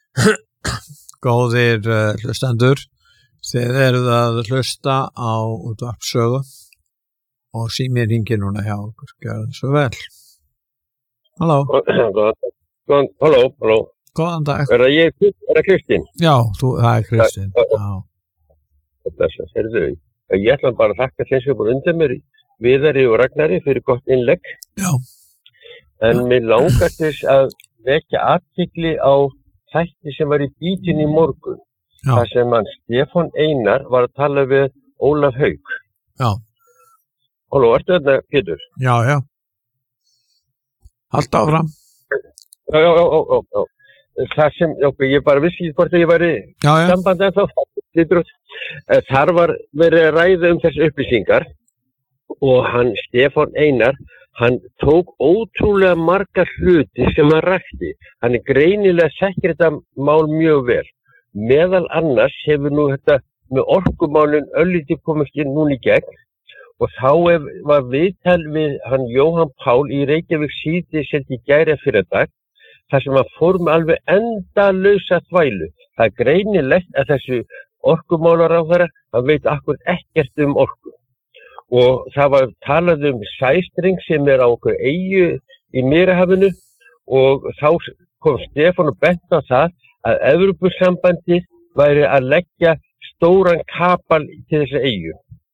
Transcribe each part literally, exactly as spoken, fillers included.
Góðir uh, hlustendur, þið eruð að hlusta á útvarpssögu og síminn hringir núna hjá okkur, gjörðu svo vel. Halló. Góðan, halló, halló. Góðan dag. Er það ég, er það Kristín? Já, þú, það er Kristín. Já. Þess að, heyrðu, ég ætla bara að þakka þeim sem voru undir mér, Viðari og Ragnari, fyrir gott innlegg. Já. En mér langar þess að vekja athygli á þætti sem var í Bítinu í morgun. Já. Það sem hann Stefán Einar var að tala við Ólaf Hauk. Já. Halló, ertu þarna, Pétur? Já, já. Haltu áfram. Já, já, já, já, já. Það sem, já, ég bara vissi ekki hvort að ég væri Já, já. sambandi en þá. Þar var verið að ræða um þessi upplýsingar og hann Stefán Einar, hann tók ótrúlega marga hluti sem hann rakti. Hann er greinilega þekkir þetta mál mjög vel. Meðal annars hefur nú þetta með orkumálin örlítið komist inn núna í gegn og þá hef, var viðtal við hann Jóhann Pál í Reykjavík síðdegis í gær fyrir dag, þar sem hann fór með alveg endalausa þvælu. Það er greinilegt að þessu orkumálaráðherra, hann veit akkur ekkert um orku. Og það var talað um sæstring sem er á okkur eyju í Miðjarðarhafinu og þá kom Stefán og bent á það að Evrópusambandið væri að leggja stóran kapal til þessa eyju.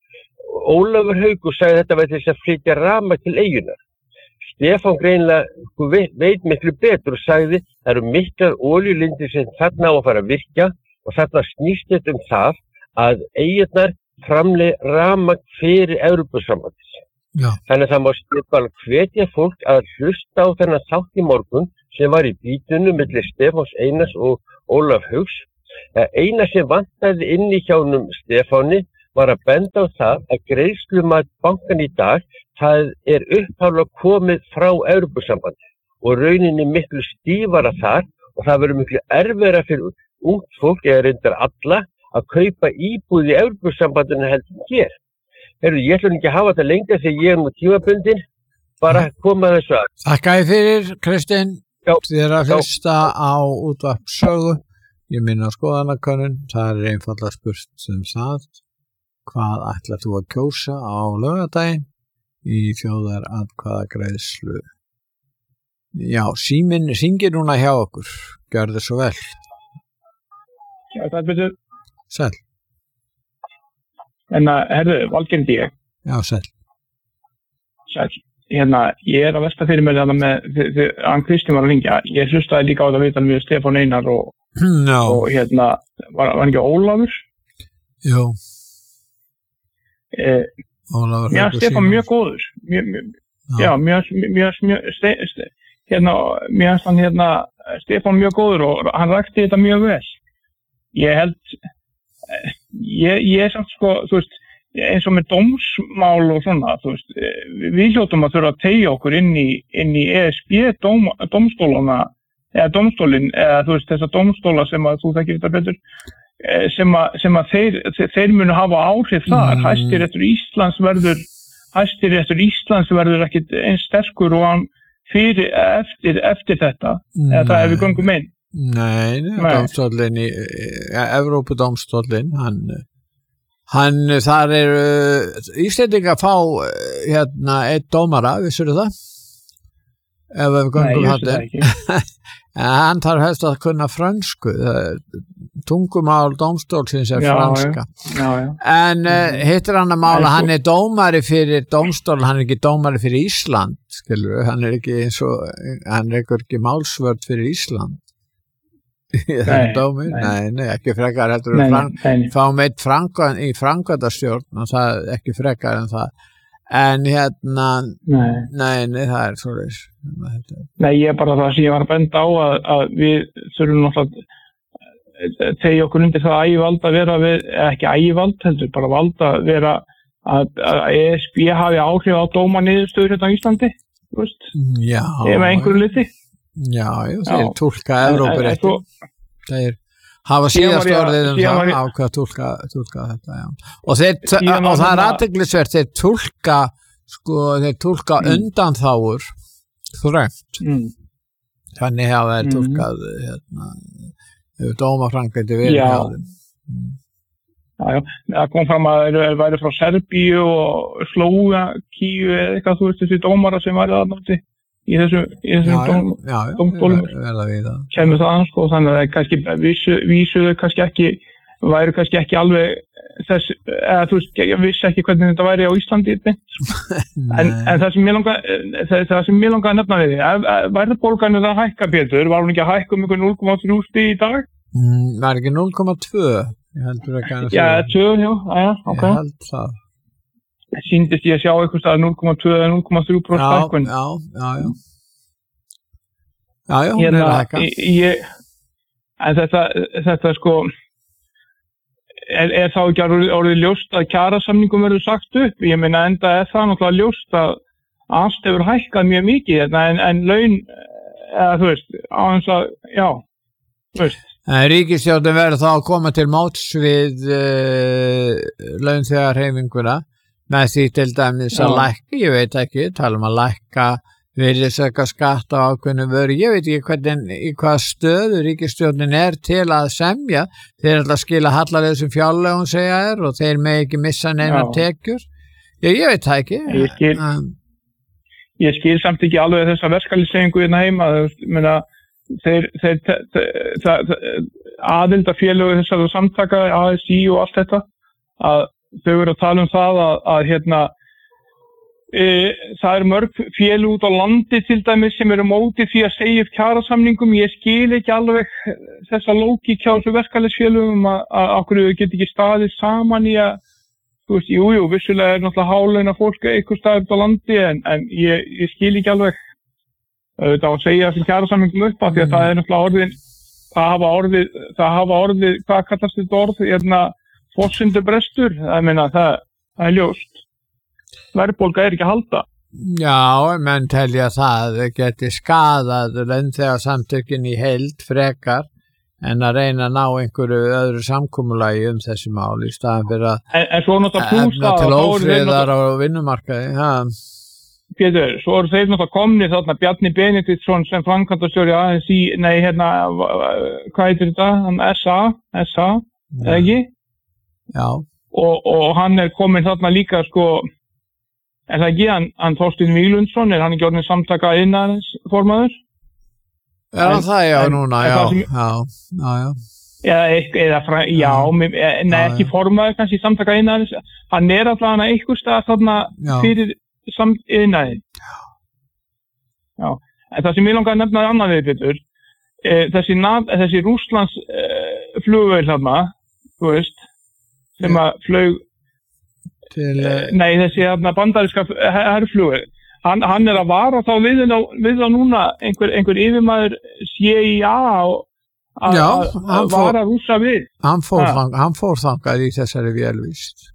Ólafur Haukur sagði þetta væri þess að flytja rafmagn til eyjunar. Stefán greinilega veit, veit miklu betur og sagði það eru miklar olíulindir sem þarna á að fara að virkja og þarna snýst þetta um það að eyjurnar framleið rafmagn fyrir Evrópusambandið. Já. Þannig að það má Stefán hvetja fólk að hlusta á þennan þátt í morgun sem var í Bítinu milli Stefáns Einars og Ólaf Hauks. Eina sem vantaði inn í hjánum Stefáni var að benda á það að greiðslumat bankan í dag það er upphaflega komið frá Evrópusambandið og rauninni miklu stífara þar og það verður miklu erfiðara fyrir ungt fólk eða reyndar alla að kaupa íbúð í Evrópusambandinu heldur hér. Heyrðu, ég ætlum ekki að hafa þetta lengra þegar ég er nú tímabundin, bara koma þessu að. Þakka ég fyrir, Kristín. Já. Þið er að hlusta á útvarpssögu. Ég minna skoðanakönnun, það er einfaldlega spurt sem það. Hvað ætlar þú að kjósa á laugardaginn í þjóðaratkvæðagreiðslu? Já, síminn hringir núna hjá okkur. Gjörðu svo vel. Já, það betur. Sæl. En að, herðu, Valgerði ég. Já, sæl. Sæl. Hérna, ég er að velta fyrir mér þarna með, þegar hann Kristín var að ringja. Ég hlustaði líka á þetta viðtal við Stefán Einar og, no. og hérna, var, var ekki Ólafur? Jú. Eh, Ólafur. Já, Stefán mjög góður. Mjög, mjög, já, mjög, mjög, mjög, ste, ste, hérna, mjög, hann hérna, Stefán mjög góður og hann rakti þetta mjög vel. Ég held, ég, ég er samt sko, þú veist, eins og með dómsmál og svona, þú veist, við hljótum að þurfa að teygja okkur inn í, inn í E S B dóm, dómstólana, eða dómstólinn, eða þú veist, þessa dómstóla sem að þú þekkir þetta betur, sem að, sem að þeir, þeir munu hafa áhrif þar. Mm. Hæstiréttur Íslands verður, Hæstiréttur Íslands verður ekkit eins sterkur og hann fyrir, eftir, eftir þetta, Nei. eða það ef við göngum inn. Nei, nei. Dómstólinn í, ja, Evrópudómstóllinn, hann, hann, þar er uh, Íslendingar að fá hérna einn dómara, vissur það? Ef við göngum Nei, ég vissi það ekki. Hann þarf helst að kunna frönsku, tungumál dómstólsins er já, franska. Já, já. En uh, hittir hann að mála, hann er dómari fyrir dómstól, hann er ekki dómari fyrir Ísland, skilur við, hann er ekki eins og, hann er ekki málsvörð fyrir Ísland. Nei, dómi, nei. nei, nei, ekki frekar heldur við frang, fá meitt frangvað í frangvæðarstjórn og það er ekki frekar en það. En hérna, nei, nei, nei það er svoleiðis. Nei, ég er bara það sem ég var að benda á að, að við þurfum náttúrulega tegja okkur undir það ægivald að vera við, ekki ægivald heldur, bara vald að vera að, að E S B hafi áhrif á dómaniðurstöður hérna á Íslandi, þú veist, já, ef einhverju liti. Já, já, þeir túlka Evrópurétti. Þeir hafa síðast orðið um það á hvað túlka, túlka þetta, já. Og, þeir, og það er athyglisvert, þeir túlka, sko, þeir túlka mm. undanþágur þröngt. Mm. Þannig hafa þeir túlkað, hérna, dómaframkvæmdir verið Já. hjá þeim. Já, já, það kom fram að þeir væri frá Serbíu og Slóvakíu eða eitthvað, þú veist, þessi dómara sem væri þarna úti í þessum, í þessum dóm, Já, já, dómstólum. verða við það. Kemur það, sko, þannig að það kannski vísu, vísuðu kannski ekki, væri kannski ekki alveg þess, eða þú veist, ég vissi ekki hvernig þetta væri á Íslandi, en, en það sem ég langa, það, það sem ég langa að nefna við því, ef, ef verðbólgan er að hækka, Pétur, var hún ekki að hækka um einhver núll komma þrjú stig í dag? Mm, var ekki núll komma tvö? Ég heldur ekki að Já, tvö, já, já, ok. Ég held það. Sýndist ég að sjá eitthvað staðar núll komma tvö eða núll komma þrjú prósent hækkun. Já, já, já. Já, já, hún hérna, er að hækka. Ég, en þetta, þetta sko, er, er þá ekki orðið, orðið ljóst að kjarasamningum verður sagt upp? Ég meina enda er það náttúrulega ljóst að allt hefur hækkað mjög mikið, en, en laun, eða þú veist, á eins að, já, þú veist. Ríkisstjórnin verður þá að koma til móts við uh, launþegahreyfinguna með því til dæmis að lækka, ég veit ekki, tala um að lækka virðisaukaskatt á ákveðnum vöru, ég veit ekki hvernig, í hvað stöðu ríkisstjórnin er til að semja, þeir ætla að skila hallarleysum fjárlögum segja er og þeir með ekki missa neina tekjur, ég, ég veit það ekki. Ég skil, um, ég skil samt ekki alveg þessa verkalýðshreyfingu hérna heima, þú meina, þeir, þeir, þeir aðildafélögu þessari samtaka, A S I og allt þetta, að þau eru að tala um það að, að hérna, e, það er mörg félög út á landi til dæmis sem eru mótið því að segja upp kjarasamningum. Ég skil ekki alveg þessa lógík hjá þessu verkalýðsfélögum að, að okkur get ekki staðið saman í að, þú veist, jú, jú, vissulega er náttúrulega hálauna fólk eitthvað staðið út á landi, en, en ég, ég skil ekki alveg auðvitað að segja þessum kjarasamningum upp af því að mm. það er náttúrulega orðin, það hafa orðið, það hafa orðið, hvað kallast þetta orð, hérna, forsendubrestur, það meina, það, það er ljóst. Verðbólga er ekki að halda. Já, menn telja það geti skaðað launþegasamtökin í heild frekar en að reyna að ná einhverju öðru samkomulagi um þessi mál í staðan fyrir að en, en svo náttúrulega efna til ófriðar á vinnumarkaði, já. Pétur, svo eru þeir náttúrulega komni þarna Bjarni Benediktsson sem framkvæmdastjóri A S I, nei hérna, hvað heitir þetta? S A, S A, eða ekki? Já. Og, og hann er komin þarna líka, sko, er það ekki, hann, hann Þorsteinn Víglundsson, er hann ekki orðin samtaka innanins formaður? Er hann það, já, en, núna, já, sem, já, já, já. Eða, eða fra, já, já, nei, ekki formaður kannski samtaka innanins, hann er allavega einhver stað þarna fyrir samt innæðin. Já, en það sem ég langar að nefna annað við, Pétur, e, þessi, þessi Rússlands e, flugvél þarna, þú veist, sem yeah. að flög, Til, e, nei, þessi þarna bandaríska herflugvél, hann, hann er að vara þá við þá núna einhver, einhver yfirmaður C I A að vara rússa við. Hann fór, þang, hann fór þangað í þessari vélvíst.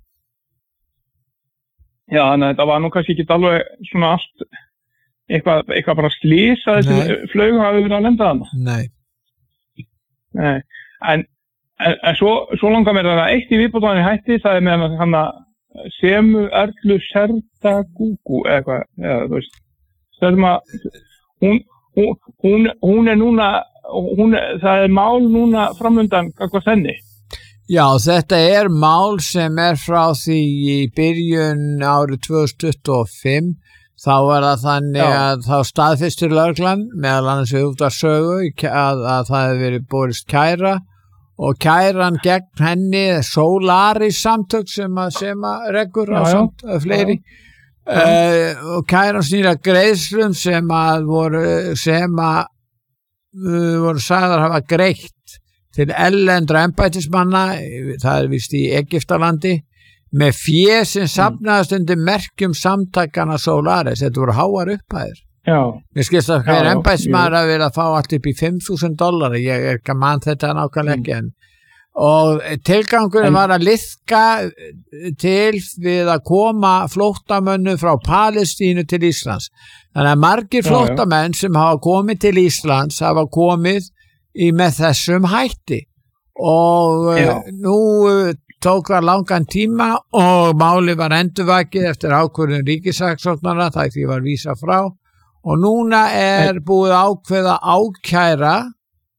Já, en þetta var nú kannski ekki alveg svona allt eitthvað, eitthvað bara slís að þessi flög hafi verið að lenda þarna. Nei. Nei, en, en, en svo, svo langar mér að eitt í viðbótanum í hætti, það er með hann að Semu Erlu Serdagúgu eða eitthvað, eða þú veist, sem að hún, hún, hún, hún er núna, hún, það er mál núna framöndan hvað þenni. Já, þetta er mál sem er frá því í byrjun árið tvö þúsund tuttugu og fimm, þá var það þannig Já. Að þá staðfestur lögreglan, meðal annars við út af sögu, að, að það hefði verið borist kæra og kæran gegn henni Solaris samtök sem að, sem að reggur á samt fleiri uh, og kæran snýra greiðslum sem að voru, sem að uh, voru sagðar hafa greitt til ellendra embættismanna, það er vist í Egyptalandi, með fé sem safnaðist undir merkjum samtakana Solaris, þetta voru háar upphæðir. Já. Mér skilst að hver embættismaður að vera að fá allt upp í fimm þúsund dollara, ég er ekki að mann þetta nákvæmlega ekki en. Og tilgangurinn var að liðka til við að koma flóttamönnum frá Palestínu til Íslands. Þannig að margir flóttamenn sem hafa komið til Íslands hafa komið í með þessum hætti og Já. Nú tók það langan tíma og máli var endurvakið eftir ákvörðun ríkissaksóknara, það því var vísað frá og núna er búið ákveða ákæra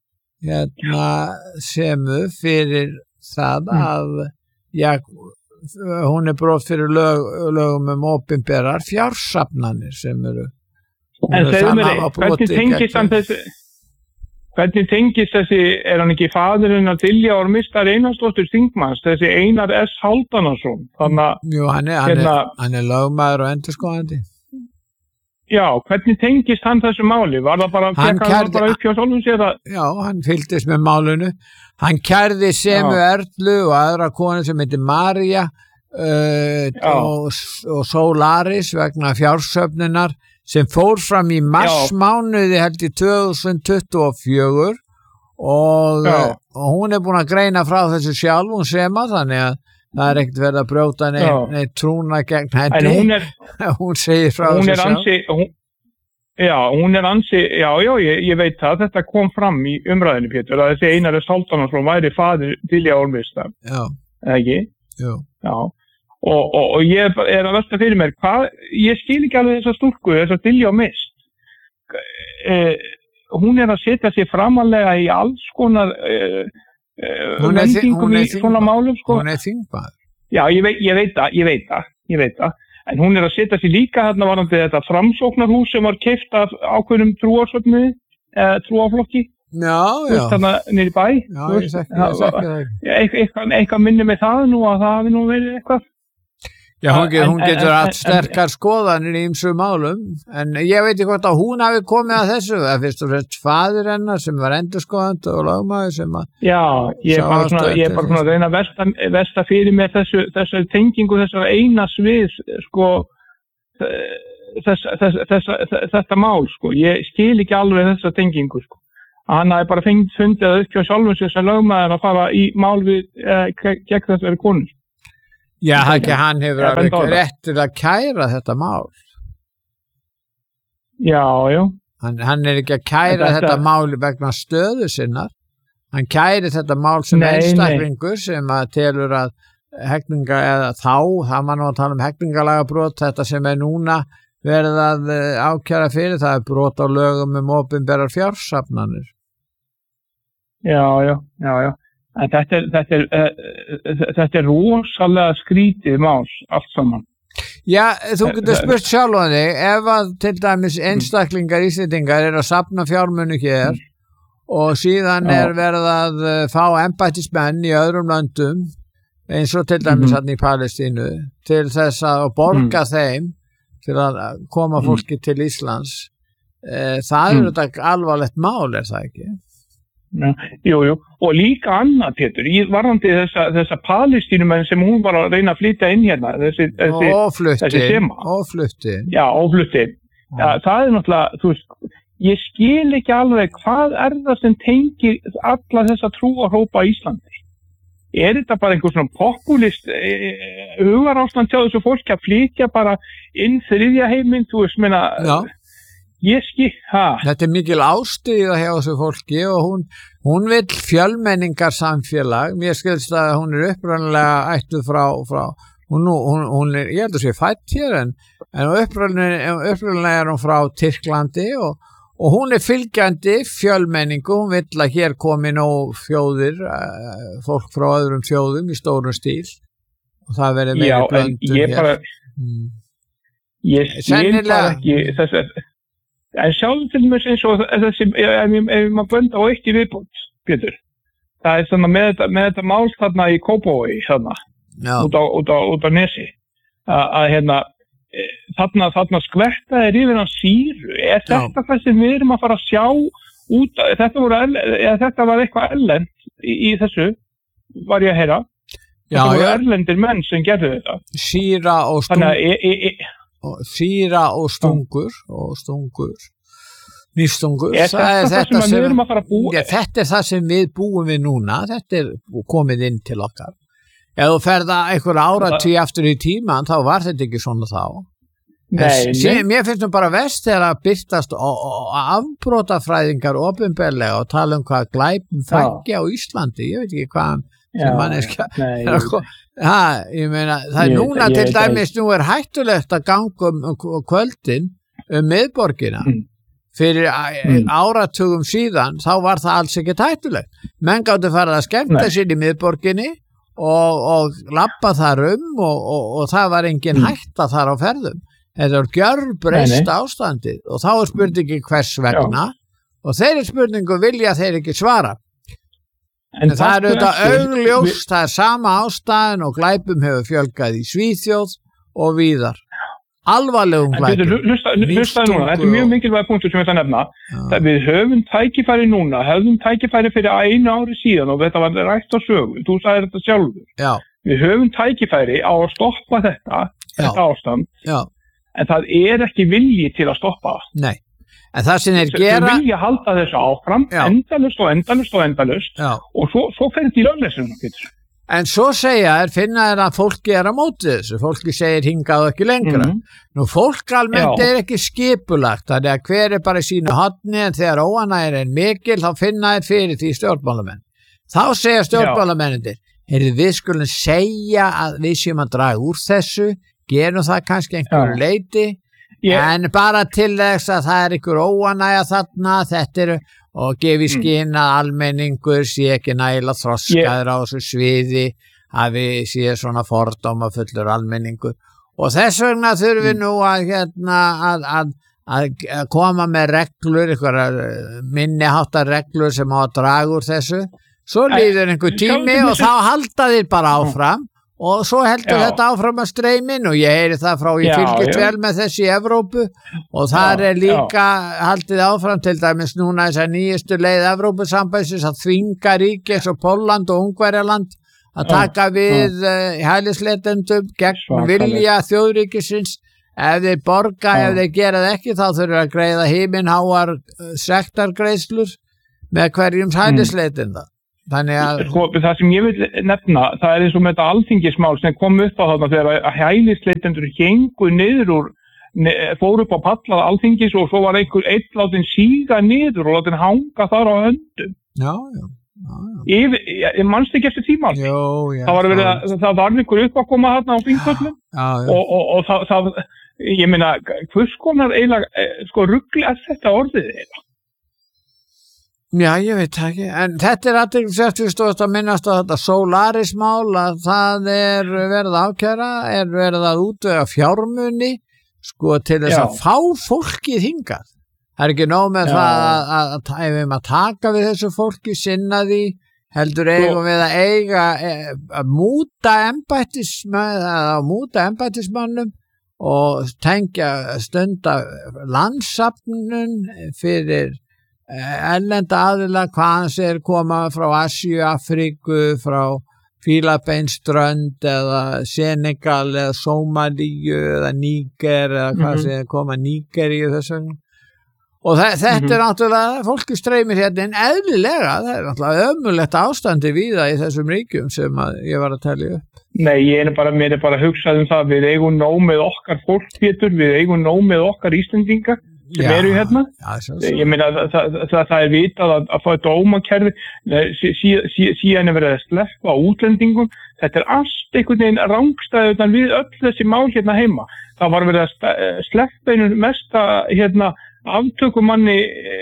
hérna semu fyrir það að já, hún er brot fyrir lög, lögum um opinberar fjársafnanir sem eru En segðu mér, hvernig tengist hann þessi hvernig tengist þessi er hann ekki faðurinn að Dilja Ormistar Einarsdóttur þingmanns, þessi Einar S. Hálfdanarsson þannig að Jú, hann er, hérna, hann er, hann er lögmaður og endurskoðandi Já, hvernig tengist hann þessu máli? Var það bara, hann kærði, hann bara upp hjá sjálfum sér að Já, hann fylgdist með málinu hann kærði Semu Erlu og aðra konu sem heitir María uh, og, og Solaris vegna fjársöfnunar sem fór fram í marsmánuði held í tvö þúsund tuttugu og fjögur og, og hún er búin að greina frá þessu sjálf hún Sema þannig að það er ekkert verið að brjóta neitt nei, trúna gegn henni hún, er, hún segir frá hún þessu er ansi, hún, já, hún er ansi já, já, ég, ég veit það, þetta kom fram í umræðinu Pétur, að þessi Einar S. Hálfdanarsson væri faðir Dilja Ormistar ekki? Jú. Já Og, og, og ég er að velta fyrir mér hvað, ég skil ekki alveg þessa stúlku þessa Dilja Ormist eh, hún er að setja sig framalega í alls konar eh, vendingum í svona málum sko. Hún er þingmaður Já, ég veit, ég veit það, ég veit það, ég veit það en hún er að setja sig líka þarna varandi þetta framsóknarhús sem var keypt af ákveðnum trúarsöfnu eh, trúaflokki Já, já þarna niður í bæ Já, ég þekki það eitthvað, eitthvað minni með það nú að það hafi nú verið eitthvað Já, hún, en, hún getur en, allt sterkar en, skoðanir í ýmsum málum, en ég veit ekki hvort að hún hafi komið að þessu, það fyrst og fremst faðir hennar sem var endurskoðandi og lögmaður sem að... Já, ég er bara svona, ég er bara svona að reyna að velta, velta fyrir mér þessu, þessu tengingu, þessar eina svið, sko, þess, þess, þess, þess, þetta mál, sko, ég skil ekki alveg þessa tengingu, sko. Hann hafi bara fengið fundið að uppkjá sjálfum sér sem lögmaður að fara í mál við eh, gegn þessari konur. Já, ekki, hann hefur alveg rétt til að kæra þetta mál. Já, já. Hann, hann er ekki að kæra þetta, þetta mál vegna stöðu sinnar. Hann kæri þetta mál sem einstaklingur sem að telur að hegninga eða þá, það maður nú að tala um hegningalagabrot, þetta sem er núna verið að ákæra fyrir, það er brot á lögum um opinberar fjársafnanir. Já, já, já, já. En þetta er, þetta er, uh, þetta er rosalega skrítið mál allt saman. Já, þú getur spurt sjálf á þig, ef að til dæmis einstaklingar Íslendingar er að safna fjármuni hér mm. og síðan Já. er verið að fá embættismenn í öðrum löndum, eins og til dæmis hann mm. í Palestínu, til þess að borga mm. þeim til að koma fólki mm. til Íslands. Eh, það er þetta mm. alvarlegt mál, er það ekki? Ja, jú, jú, og líka annað Pétur, ég varðandi þessa, þessa palestínumenn sem hún var að reyna að flytja inn hérna þessi, þessi, og flutti og flutti já, og flutti ja, það er náttúrulega, þú veist ég skil ekki alveg hvað er það sem tengir alla þessa trúarhópa í Íslandi er þetta bara einhver svona populist e, hugarástand hjá þessu fólki að flytja bara inn þriðja heiminn, þú veist, meina já Ég skil, ha. Þetta er mikil ástríða hjá þessu fólki og hún, hún vill fjölmenningar samfélag. Mér skilst að hún er upprunalega ættuð frá, frá hún, hún, hún er, ég held að sé fætt hér en, en upprunalega, upprunalega er hún frá Tyrklandi og, og hún er fylgjandi fjölmenningu. Hún vill að hér komi nóg þjóðir, fólk frá öðrum þjóðum í stórum stíl og það verður meiri blöndun hér. Bara, mm. Ég skil bara ekki þess að En sjáum til mér eins og þessi, ef maður bönda á eitt í viðbót, Pétur, það er svona með þetta, með þetta mál þarna í Kópavogi, þarna, út á, út á, út á Nesi, að, að hérna, þarna, þarna skverta er yfir hann sýru, er þetta það sem við erum að fara að sjá út, þetta, voru, eða, þetta var eitthvað erlend í, í þessu, var ég að heyra, Já, þetta voru ja. erlendir menn sem gerðu þetta. Sýra og stungur. Þannig að, e, e, e, Sýra og stungur og stungur nýstungur er það er þetta sem við erum að fara að búa ja, þetta er það sem við búum við núna þetta er komið inn til okkar ef þú ferða einhver áratví aftur í tíman þá var þetta ekki svona þá nei, en, nei. Mér finnst nú bara verst þegar að byrtast afbrotafræðingar opinberlega og tala um hvað glæpum fækki á Íslandi ég veit ekki hvað sem manneska ha, ég meina, það er ég, núna ég, til dæmis nú er hættulegt að ganga um kvöldin um miðborgina mm. fyrir mm. áratugum síðan þá var það alls ekki hættulegt. Menn gátu farið að skemmta sér í miðborginni og, og labba þar um og, og, og það var engin mm. hætta þar á ferðum. Þetta var gjörbreyst ástandið og þá er spurningi hvers vegna Já. Og þeirri spurningu vilja þeir ekki svara. En, en það er auðvitað augljóst, það er sama ástæðan og glæpum hefur fjölgað í Svíþjóð og víðar. Alvarlegum glæpum. Hlusta núna, þetta er mjög mikilvæg punktur sem ég ætla að nefna. Það við höfum tækifæri núna, höfum tækifæri fyrir einu ári síðan og þetta var rætt á sögu, þú sagðir þetta sjálfur. Já. Við höfum tækifæri á að stoppa þetta, Já. Þetta ástand, Já. En það er ekki vilji til að stoppa. Nei, en það sem þeir gera... Þau vilja halda þessu áfram, Já. endalust og endalust og endalust Já. Og svo, svo fer þetta í lögleysinu, Pétur. En svo segja er, finna er að fólki er á móti þessu, fólki segir hingað ekki lengra. Mm-hmm. Nú fólk almennt Já. Er ekki skipulagt, þannig að hver er bara í sínu hotni en þegar óanægir er mikil þá finna er fyrir því stjórnmálamenn. Þá segja stjórnmálamennir, heyrðu við skulum segja að við séum að draga úr þessu, gerum það kannski einhverju leiti, yeah. en bara til þess að það er einhver óanægja þarna, þetta eru og gefi skinn að almenningur sé ekki nægilega þroskaður á þessu sviði að við sé svona fordóma fullur almenningur og þess vegna þurfum við nú að, hérna, að, að, að koma með reglur, einhverjar minniháttar reglur sem á að draga úr þessu svo líður einhver tími og þá halda þeir bara áfram og svo heldur já. Þetta áfram að streymin og ég heyri það frá, ég fylgist vel með þessi í Evrópu og þar er líka já. Haldið áfram til dæmis núna þess að nýjustu leið Evrópusambandsins að þvinga ríki eins og Pólland og Ungverjaland að taka við uh, hælisleitendum gegn Svakaleg. Vilja þjóðríkisins ef þeir borga, já. Ef þeir gera það ekki þá þurfa að greiða himinháar uh, sektargreiðslur með hverjum hælisleitenda. Þannig að sko, það sem ég vil nefna það er eins og með þetta alþingismál sem kom upp á þarna þegar að hælisleitendur gengu niður úr ne, fóru upp á pallað alþingis og svo var einhver eitt látin síga niður og látin hanga þar á höndum já, já, já, já. Ég, ég mannst ekki eftir tíma já, já, það var verið að það var einhver upp að koma þarna á Þingvöllum og, og, og það, það ég meina hvers konar eiginlega sko rugli er þetta orðið eiginlega Já, ég veit ekki, en þetta er athyglisvert við stóðast að minnast á þetta Solaris-mál að það er verið ákæra, er verið að útvega fjármuni, sko, til þess Já. Að fá fólkið hingað. Það er ekki nóg með Já. Það að, að, að, að, að taka við þessu fólki, sinna því, heldur eigum við að eiga, að múta embættismann, að múta embættismannum og tengja stunda landssafnun fyrir erlenda aðila hvaðan sér koma frá Asíu, Afríku, frá Fílabeinsströnd eða Senegal eða Sómalíu eða Níger eða hvað mm-hmm. sér koma Nígeríu þess vegna. Og þa- þetta mm-hmm. er náttúrulega, fólki streymir hérna en eðlilega, það er náttúrulega ömurlegt ástandi víða í þessum ríkjum sem að ég var að tala upp. Nei, ég er bara, mér er bara hugsað um það, við eigum nóg með okkar fólk, Pétur, við eigum nóg með okkar Íslendinga sem já, eru hérna já, ég meina það, það, það, það er vitað að, að fá dómakerfi sí, sí, sí, síðan er verið að sleppa útlendingum þetta er allt einhvern veginn rangstæðutan við öll þessi mál hérna heima það var verið að sleppa einu mesta hérna aftökumanni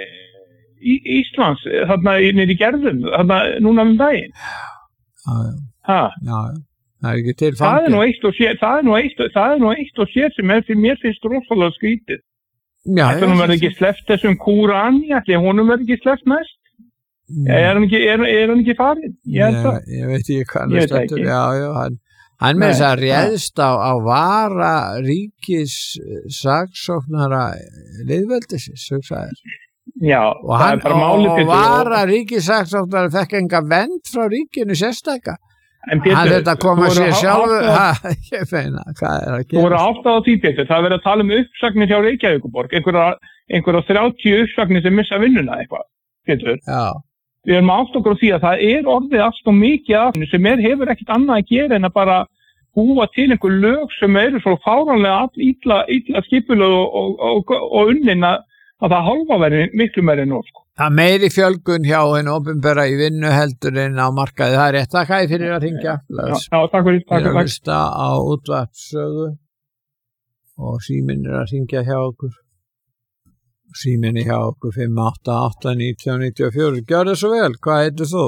í Íslands þarna niður í Gerðum þarna núna um daginn já, ha? já, það er ekki til það er nú eitt og sér það er nú eitt, það er nú eitt og sér sem er fyrir mér finnst rosalega skrítið Já, Þetta hún verður ekki sleppt þessum Kúrani, ætli honum verður ekki sleppt næst? Mm. Er hann ekki, er, er hann ekki farin? Ég, Nei, ég veit ekki hvað hann er sleptur. Já, já, hann, hann með þess að réðst á, á vara ríkis saksóknara liðveldisins, hugsaðir. Já, og það hann, er bara málið og, og vara ríkis saksóknara fekk enga vend frá ríkinu sérstaka. En Pétur, hann þetta koma sér sjálfur ha, ég feina, hvað er að gera þú voru áttað á því Pétur, það er verið að tala um uppsagnir hjá Reykjavíkurborg einhverja, einhverja þrjátíu uppsagnir sem missa vinnuna eitthvað Pétur, Já. Við erum áttað okkur á því að það er orðið allt og mikið af sem er, hefur ekkert annað að gera en að bara búa til einhver lög sem eru svo fáránlega illa, illa skipuleg og, og, og, og unnin að, að það hálfa verið miklu meiri en orð Það meiri fjölgun hjá henni opinbera í vinnu heldur en á markaði. Það er rétt að hæði fyrir að ringja. Já, já, takk fyrir. Takk fyrir. Ég er að hlusta á útvarpssögu og síminn er að ringja hjá okkur. Síminni hjá okkur fimm átta átta nítján níutíu og fjögur. Gjörðu svo vel, hvað heitir þú?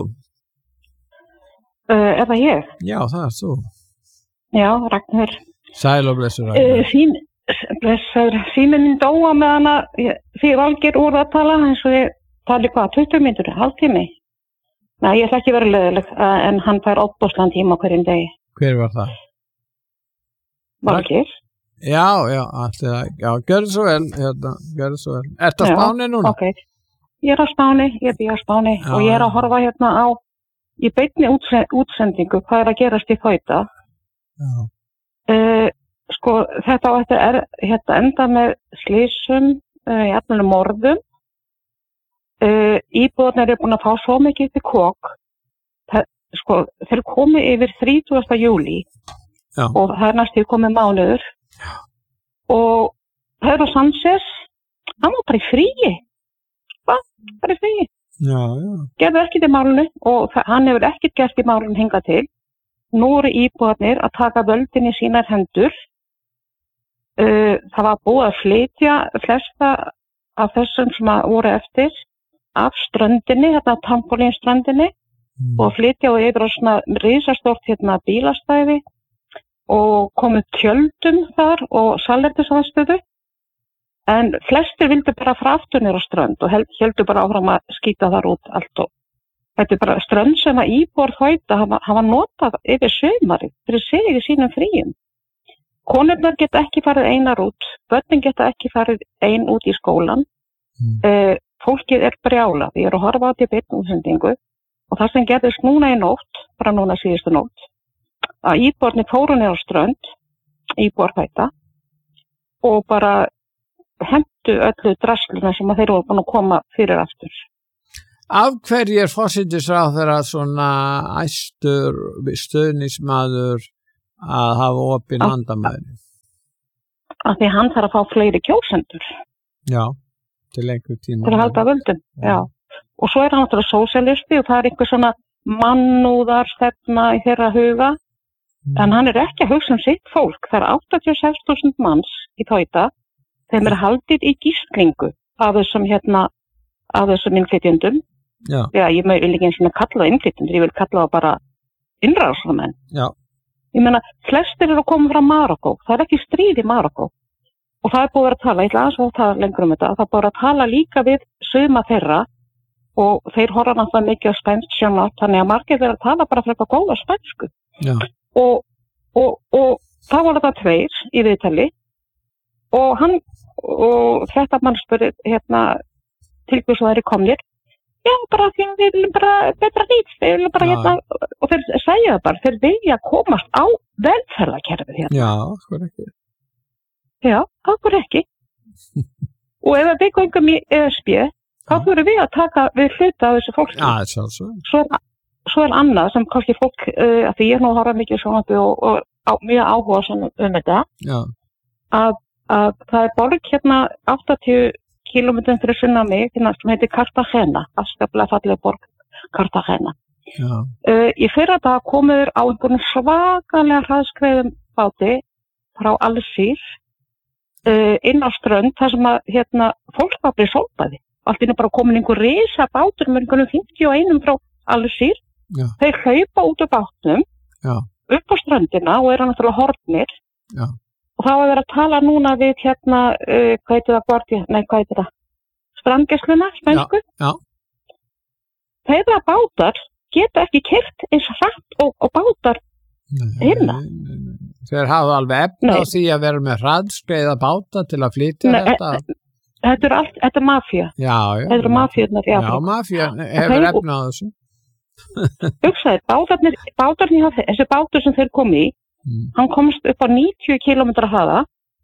Uh, er það ég? Já, það er þú. Já, Ragnar. Sæl og blessur Ragnar. Uh, sín, blessur, síminn minn dóa með hana, því Valgeir úr að tala, eins og ég tali hvað, tuttugu mínútur, hálftími. Nei, ég ætla ekki verið leiðileg, uh, en hann fær óbúslan tíma hverjum degi. Hver var það? Valgeir. Já, já, alltaf, já, gjörðu svo vel, hérna, gjörðu svo vel. Ertu á Spáni núna? Ok, ég er á Spáni, ég bý á Spáni já, og ég er að horfa hérna á, í beinni útsendingu, hvað er að gerast í Fóta. Já. Uh, sko, þetta á eftir er, hérna, enda með slysum, uh, í allir morðum. Uh, íbúðarnir eru búin að fá svo mikið til kók. Það, sko, þeir komu yfir þrítugasta júlí já. Og það er næstu komið mánuður. Og Pedro Sánchez, hann var bara í fríi. Hvað? Bara í fríi. Já, já. Gerði ekkert í málunni og hann hefur ekkert gert í málunni hingað til. Nú eru íbúarnir að taka völdin í sínar hendur. Uh, það var búið að flytja flesta af þessum sem voru eftir af ströndinni, hérna Tampolínströndinni mm. og flytja og yfir á svona risastórt hérna bílastæði og komið tjöldum þar og salernisaðstöðu en flestir vildu bara frá aftur niður á strönd og heldur bara áfram að skýta þar út allt og þetta er bara strönd sem að íbúar Fóta hafa, hafa notað yfir sumari fyrir sig í sínum fríum. Konurnar geta ekki farið einar út, börnin geta ekki farið ein út í skólan, mm. uh, fólkið er brjálað, ég er að horfa á þetta í beinni útsendingu og það sem gerðist núna í nótt, bara núna síðustu nótt, að íbúarnir fóru niður á strönd, íbúar Fóta og bara hentu öllu drasluna sem að þeir voru búin að koma fyrir aftur. Af hverju er forsætisráðherra svona æstur stuðningsmaður að hafa opin landamæri? Af því hann þarf að fá fleiri kjósendur. Já, til einhver tíma. Til að halda völdum, já. já. Og svo er hann náttúrulega sósíalisti og það er einhver svona mannúðarstefna í þeirra huga. Mm. En hann er ekki að hugsa um sitt fólk. Það er áttatíu og sex þúsund manns í Fóta. Þeim er haldið í gíslingu af þessum hérna, af þessum innflytjendum. Já. Já, ég vil ekki eins og kalla það innflytjendur, ég vil kalla það bara innrásarmenn. Já. Ég meina, flestir eru að koma frá Marokkó. Það er ekki stríð í Marokkó. Og það er búið að tala, ég ætla aðeins að tala lengur um þetta, það er búið að tala líka við suma þeirra og þeir horfa náttúrulega mikið á spænsk sjónvarp, þannig að margir þeirra tala bara fyrir eitthvað góða spænsku. Já. Og, og, og það var þetta tveir í viðtali og hann og þetta mann spurði hérna til hvers það eru komnir. Já, bara því að við viljum bara betra nýtt, við viljum bara hérna, og þeir segja það bara, þeir vilja komast á velferðarkerfið hérna. Já, okkur ekki. Já, okkur ekki. Og ef við göngum í E S B, þá þurfum við að taka við hluta af þessu fólki. Já, það er svo. Svo er, svo er annað sem kannski fólk, uh, að því ég er nú að horfa mikið sjónvarpi og, og á, mjög áhuga um þetta, Já. Að, að það er borg hérna áttatíu kílómetrum fyrir sunnan mig, hérna sem heitir Cartagena, afskaplega fallega borg Cartagena. Já. Uh, í fyrra dag komuður á einhvern svakalega hraðskreiðum báti frá Alsír uh, inn á strönd þar sem að hérna, fólk var bara í sólbaði. Allt inn er bara komin einhver risa bátur með einhvern fimmtíu og eitt frá Alsír. Já. Þeir hlaupa út af bátnum Já. upp á ströndina og eru náttúrulega horfnir. Já. Og það var verið að tala núna við hérna, uh, hvað heitir það, Guardia, nei, hvað heitir það, strandgæsluna, spænsku. Já, já. Þeirra bátar geta ekki keyrt eins hratt og, og bátar hérna. Þeir hafa alveg efna á því að vera með hraðskreiða báta til að flytja nei, þetta. E, þetta er allt, þetta er mafía. Já, já. Þetta er mafíurnar í Afríku. Já, mafía hefur efna á þessu. Hugsaði, bátarnir, bátarnir, þessi bátur sem þeir komi í, Mm. hann komst upp á níutíu kílómetra hraða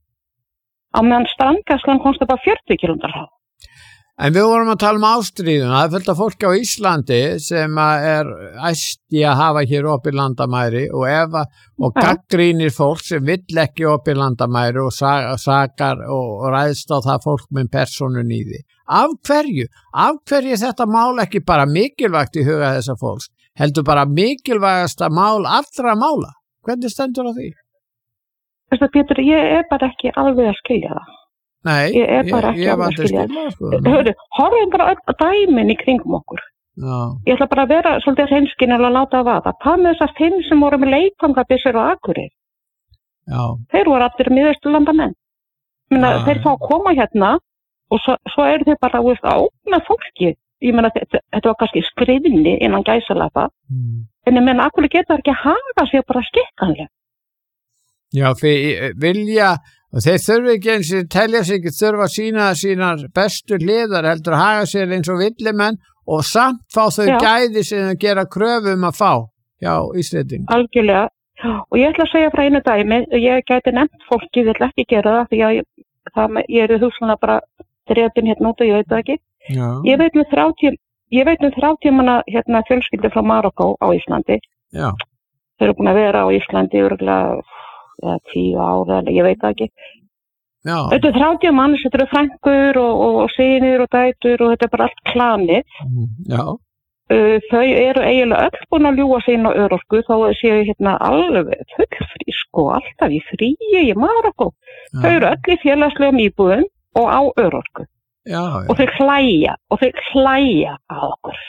á meðan strandgæslan komst upp á fjörutíu kílómetra hraða. En við vorum að tala um ástríðuna, það er fullt af fólki á Íslandi sem er æsti að hafa hér opið landamæri og, ef, og gaggrínir fólk sem vill ekki opið landamæri og sakar og, og ræðst á það fólk með persónun í því. Af hverju? Af hverju er þetta mál ekki bara mikilvægt í huga þessa fólks? Heldur bara mikilvægasta mál allra mála? Hvernig stendur á því? Veistu, Pétur, ég er bara ekki alveg að skilja það. Nei, ég er bara ég, ekki ég alveg aldrei skilja. skilja, sko. Hörðu, horfum bara öll dæmin í kringum okkur. Já. Ég ætla bara að vera svolítið hreinskinn og láta að vaða. Hvað með þessar fimm sem voru með leikfangabissur og Akureyri? Já. Þeir voru allir miðausturlandamenn. Meina, Já, þeir fá að koma hérna og svo, svo eru þeir bara veist, að ógna fólki. Ég meina, þetta, þetta var kannski skrifni innan gæsalappa. Mm. En ég meina, Akureyri geta ekki að haga sig bara skikkanlega. Já, fyrir vilja, og þeir þurfi ekki eins og telja sig ekki þurfa að sína sínar bestu hliðar, heldur að haga sér eins og villimenn og samt fá þau Já. gæði sem þau gera kröfu um að fá. Já, Íslending. Algjörlega. Og ég ætla að segja frá einu dæmi, ég gæti nefnt fólki, ég ætla ekki að gera það, því að ég, það, ég er í hugsluna bara drefin hérna út og ég veit það ekki. Já. Ég veit með þrjátíu, ég veit með þrjátíu manna hérna fjölskyldu frá Marokkó á Íslandi. Já. Þeir eru búin að vera á Íslandi örugglega eða tíu ára, ég veit það ekki. Já. Þetta er þrjátíu manns, þetta eru frængur og, og, og synir og dætur og þetta er bara allt klanið. Já. Uh, þau eru eiginlega öll búin að ljúga sig inn á örorku þó að séu hérna alveg fullfrísk og alltaf í fríi í Marokkó. Já. Þau eru öll í félagslegum íbúðum og á örorku. Já, já. Og þau hlæja, og þau hlæja að okkur.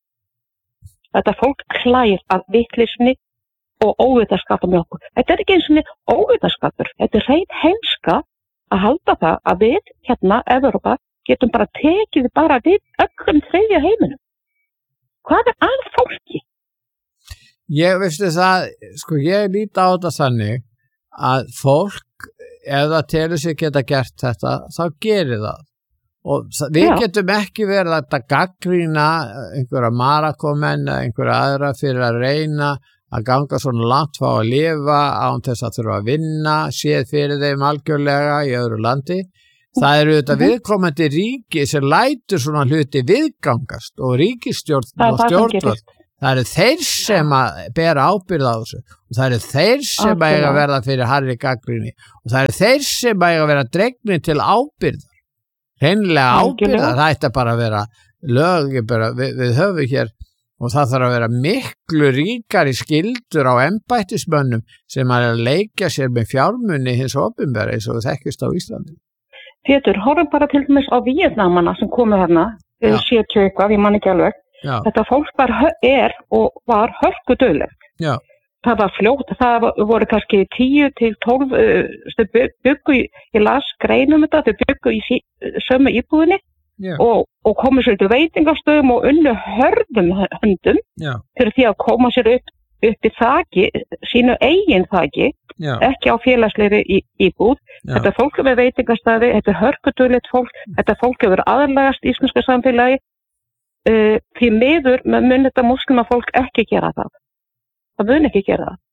Þetta fólk hlægir að vitleysni og óvitaskapur með okkur. Þetta er ekki eins og óvitaskapur. Þetta er hrein heimska að halda það að við hérna, Evrópa, getum bara tekið bara við öllum þriðja heiminum. Hvað er að fólki? Ég veistu það, sko ég líti á þetta þannig að fólk, ef það telur sig geta gert þetta, þá gerir það. Og við Já. getum ekki verið að gagnrýna einhverja Marokkómenn eða einhverja aðra fyrir að reyna að ganga svona langt fá að lifa án þess að þurfa að vinna, séð fyrir þeim algjörlega í öðru landi. Það eru þetta viðkomandi ríki sem lætur svona hluti viðgangast og ríkisstjórn Það er og það sem stjórnvöld. gerist. Það eru þeir sem að bera ábyrgð á þessu og það eru þeir sem Algjörlega. eiga að verða fyrir harri gagnrýni og það eru þeir sem eiga að vera dregnir til ábyrgðar. Hreinlega Algjörlega. ábyrgðar, það ætti bara að vera lög, bara, við, við höfum hér og það þarf að vera miklu ríkari skyldur á embættismönnum sem er að leikja sér með fjármunni hins opinbera eins og það þekkist á Íslandi. Pétur, horfum bara til dæmis á Víetnamana sem komu hérna, Já. sjötíu eitthvað, ég man ekki alveg. Já, Þetta fólk var, er og var hörkudulegt. já, Það var fljótt, það voru kannski tíu til tólf, uh, þau byggu, í, ég las greinum þetta, þau byggu í sí, sömu íbúðinni já, og, og komu sér til veitingastöðum og unnu hörðum höndum já, fyrir því að koma sér upp, upp í þaki, sínu eigin þaki, já, ekki á félagslegri í, íbúð. já, Þetta fólk við veitingastæði, þetta er hörkudulegt fólk, þetta fólk hefur aðallegast íslenska samfélagi. Uh, því miður mun þetta muslima fólk ekki gera það. Það mun ekki gera það.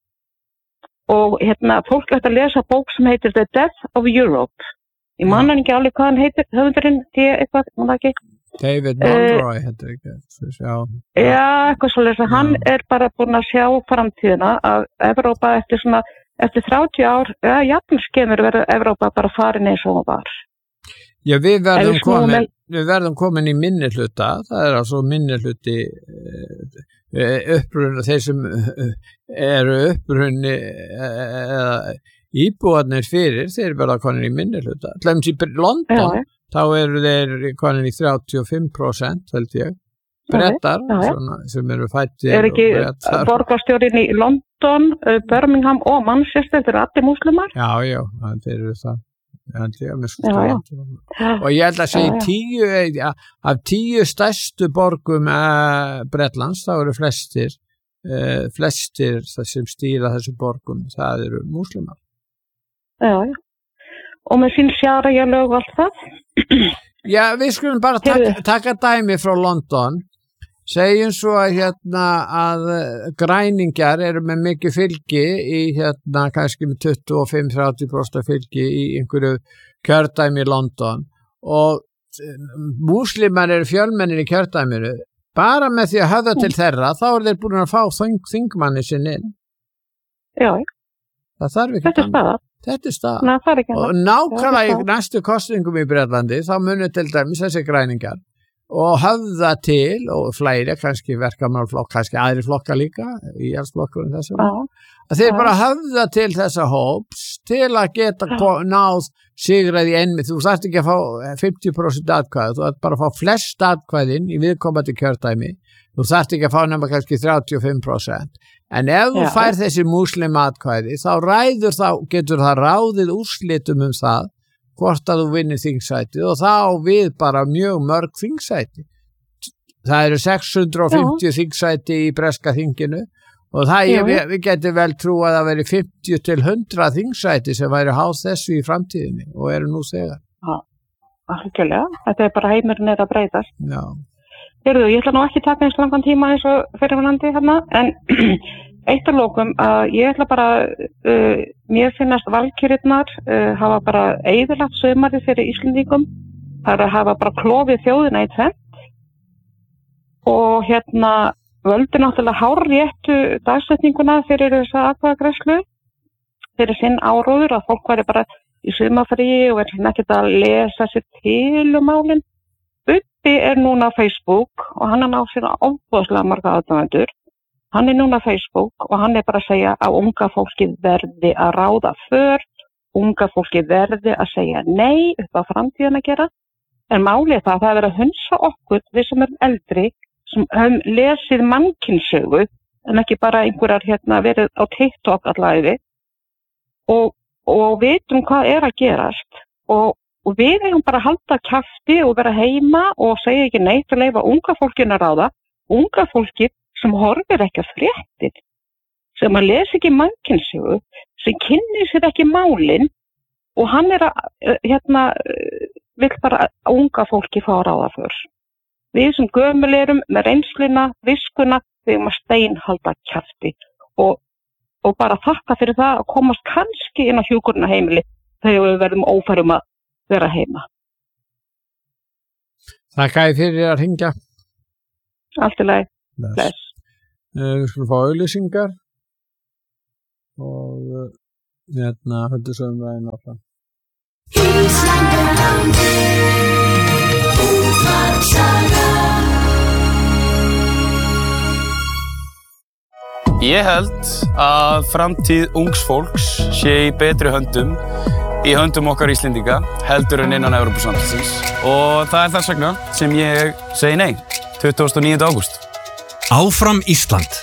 Og hérna, fólk ætti að lesa bók sem heitir The Death of Europe. Ég man hann ekki alveg hvað hann heitir, höfundurinn, því eitthvað, man það ekki. David Monroe heitir ekki, já, Já, eitthvað svolítið. Hann er bara búinn að sjá framtíðina að Evrópa eftir svona, eftir þrjátíu ár, ja, jafnvel skemur verður Evrópa bara farin eins og hún var. Já, við verðum, Ef við snúum komin, með- við verðum komin í minnihluta, það er altså minnihluti upprunni, þeir sem eh, eru upprunni eða íbúarnir fyrir, þeir verða komin í minnihluta. Tlemst í London, Já, já. þá eru þeir komin í þrjátíu og fimm prósent, held ég, Brettar, já, já. svona, sem eru fættir Er ekki og Bretar. borgarstjórinn í London, uh, Birmingham og Manchester, þetta eru allir múslimar? Já, já, þeir eru það. Held ég, með Já, já. já. Og ég held að segja Já, já. tíu, ja, af tíu stærstu borgum uh, Bretlands, þá eru flestir, uh, flestir sem stýra þessu borgum, það eru múslimar. Já, já. Og með sín sjara ég lög og allt það? Já, við skulum bara taka, Heyrðu. taka dæmi frá London. Segjum svo að hérna að eh, græningjar eru með mikið fylgi í hérna kannski með tuttugu og fimm til þrjátíu prósent fylgi í einhverju kjördæmi í London og eh, múslimar eru fjölmennir í kjördæminu. Bara með því að höfða til þeirra þá eru þeir búin að fá þing, þingmanni sinn inn. Já, já. Það þarf ekki Þetta er staða. Þetta er staða. Nei, það er ekki Og það. nákvæmlega Já, í næstu kostningum í Bretlandi þá munur til dæmis þessi græningjar og höfða til og fleiri, kannski verkamannaflokk, kannski aðri flokka líka í flokkurinn þessum Já. að þeir bara höfða til þessa hóps til að geta náð sigrað í einmitt, þú þarft ekki að fá fimmtíu prósent atkvæði, þú þarft bara að fá flest atkvæðin í viðkomandi kjördæmi, þú þarft ekki að fá nema kannski þrjátíu og fimm prósent, en ef þú Já. fær þessi múslim atkvæði, þá ræður þá, getur það ráðið úrslitum um það, hvort að þú vinnir þingsætið og þá við bara mjög mörg þingsæti. Það eru sex hundruð og fimmtíu Já. Þingsæti í breska þinginu og það ég, við, við getum vel trú að það veri fimmtíu til hundrað þingsæti sem væri háð þessu í framtíðinni og eru nú þegar. Já, algjörlega. Þetta er bara heimurinn er að breytast. Já. Heyrðu, ég ætla nú ekki að taka eins langan tíma eins og fyrirvænandi hérna, en eitt af lokum að ég ætla bara, uh, mér finnast valkyrjurnar uh, hafa bara eyðilagt sumarið fyrir Íslendingum, það er að hafa bara klofið þjóðina í tvennt og hérna völdu náttúrulega hárréttu dagsetninguna fyrir þessa atkvæðagreiðslu, fyrir sinn áróður að fólk væri bara í sumarfríi og verður ekkert að lesa sér til um málin. Bubbi er núna á Facebook og hann er á sér ofboðslega marga aðdáendur. Hann er núna á Facebook og hann er bara að segja að unga fólki verði að ráða för, unga fólki verði að segja nei upp á framtíðan að gera. En málið er það að það er verið að hunsa okkur, við sem erum eldri, sem höfum lesið mannkynnssögu, en ekki bara einhverjar hérna verið á TikTok allavega og, og vitum hvað er að gerast. Og, og við eigum bara að halda kjafti og vera heima og segja ekki neitt að leyfa unga fólkinu að ráða, unga fólki sem horfir ekki að fréttir, sem að lesa ekki mannkynssögu, sem kynnir sér ekki málin og hann er að, hérna, vill bara að unga fólki fá að ráða för. Við sem gömul erum með reynsluna, viskuna, við erum að steinhalda kjafti og, og bara þakka fyrir það að komast kannski inn á hjúkrunarheimili þegar við verðum ófærum að vera heima. Þakka ég fyrir að hringja. Allt í lagi. Bless. Við skulum fá auglýsingar og hérna höldu svo um veginn áfram. Ég held að framtíð ungs fólks sé í betri höndum í höndum okkar Íslendinga heldur en innan Evrópusambandsins og það er þess vegna sem ég segi nei tuttugasta og níunda ágúst. Áfram Ísland.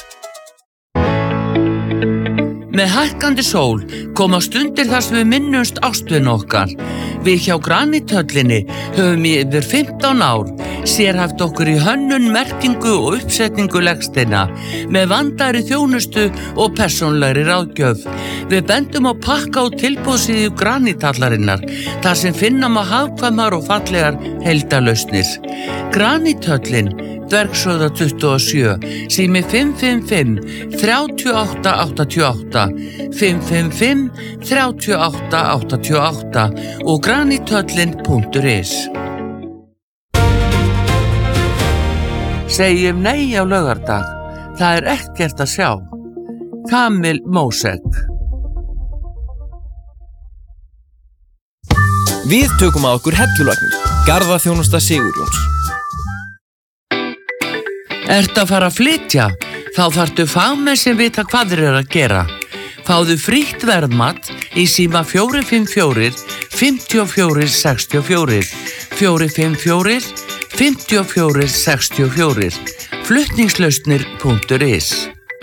Með hækkandi sól koma stundir þar sem við minnumst ástvin okkar. Við hjá Granithöllinni höfum í yfir fimmtán ár sérhæft okkur í hönnun, merkingu og uppsetningu legsteina með vandaðri þjónustu og persónlegri ráðgjöf. Við bendum á pakka og tilboðsíðu Granithallarinnar þar sem finna má hagkvæmar og fallegar heildarlausnir. Granithöllin, Dvergshöfða tuttugu og sjö, sími fimm fimm fimm, þrjátíu og átta áttatíu og átta, fimm fimm fimm, þrjátíu og átta áttatíu og átta og granithöllin punktur is. Segjum nei á laugardag. Það er ekkert að sjá. Kamil Mósek. Við tökum að okkur hellulagnir. Garðaþjónusta Sigurjóns. Ertu að fara að flytja? Þá þarftu fagmenn sem vita hvað þeir eru að gera. Fáðu frítt verðmat í síma fjögur fimm fjögur, fimm fjögur sex fjögur, fjögur fimm fjögur, fimm fjögur sex fjögur, flutningslausnir punktur is.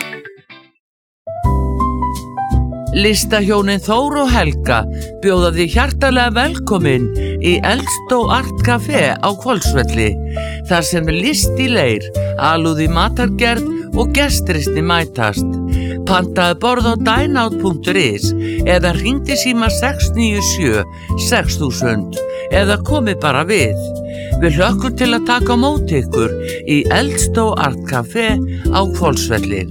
Listahjónin Þór og Helga bjóða þig hjartalega velkomin í Eldstó Art Café á Hvolsvelli, þar sem er list í leir, alúð í matargerð og gestrisni mætast. Pantaðu borð á dineout punktur is eða hringdu í síma sex níu sjö, sex þúsund eða komið bara við. Við hlökkum til að taka á móti ykkur í Eldstó Art Café á Hvolsvelli.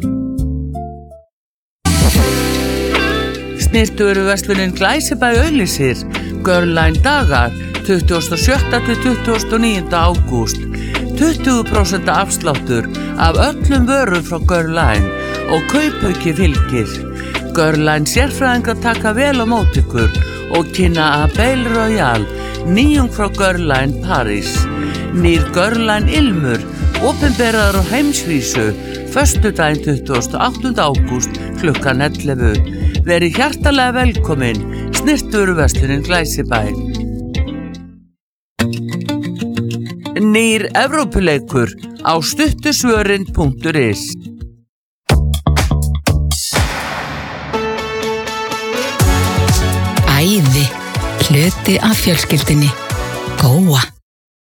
Snyrtivöruverslunin Glæsibæ auglýsir Girlline dagar tuttugasta og sjötta til tuttugasta og níunda ágúst. tuttugu prósent afsláttur af öllum vörum frá Girlline og kaupauki fylgir. Girlline sérfræðingar taka vel á móti ykkur og kynna Abel Royal, nýjung frá Girlline Paris. Nýr Görlæn Ilmur, opinberaður á heimsvísu, föstudaginn tuttugasta og áttunda ágúst klukkan ellefu. Verið hjartalega velkomin, snyrtivöruverslunin Glæsibæ. Nýr Evrópuleikur á stuttusvörin punktur is. Æði, hluti af fjölskyldunni. Góa.